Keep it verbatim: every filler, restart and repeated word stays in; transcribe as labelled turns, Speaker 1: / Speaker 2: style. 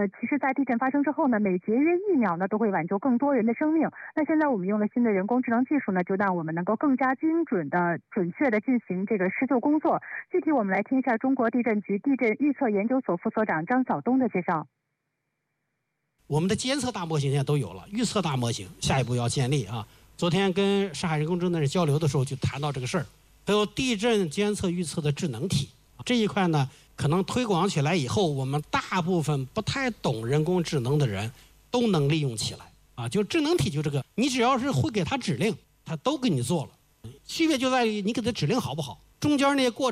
Speaker 1: 呃，其实，在地震发生之后呢，每节约一秒呢，都会挽救更多人的生命。那现在我们用了新的人工智能技术呢，就让我们能够更加精准的、准确的进行这个施救工作。具体我们来听一下中国地震局地震预测研究所副所长张晓东的介绍。
Speaker 2: 我们的监测大模型现在都有了，预测大模型下一步要建立啊。昨天跟上海人工智能人交流的时候就谈到这个事儿，还有地震监测预测的智能体这一块呢，可能推广起来以后，我们大部分不太懂人工智能的人都能利用起来啊。就智能体就这个，你只要是会给它指令，它都给你做了。区别就在于你给它指令好不好，中间那些过程。